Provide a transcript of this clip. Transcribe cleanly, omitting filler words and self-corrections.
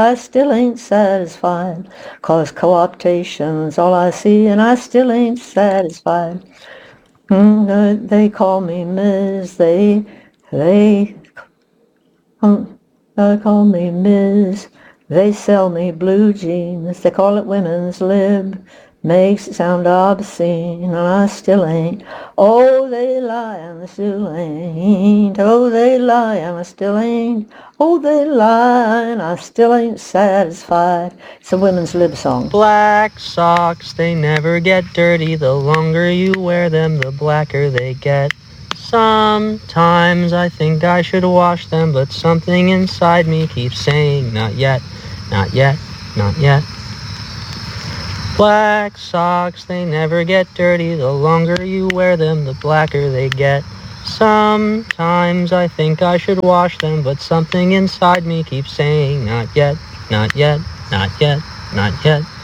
I still ain't satisfied, 'cause co-optation's all I see, and I still ain't satisfied. They call me Ms. They call me Ms. They sell me blue jeans. They call it women's lib. Makes it sound obscene, and I still ain't. Oh, they lie, and I still ain't. Oh, they lie, and I still ain't. Oh, they lie, and I still ain't satisfied. It's a women's lib song. Black socks, they never get dirty. The longer you wear them, the blacker they get. Sometimes I think I should wash them, but something inside me keeps saying, not yet, not yet, not yet. Black socks, they never get dirty. The longer you wear them, the blacker they get. Sometimes I think I should wash them, but something inside me keeps saying, not yet, not yet, not yet, not yet.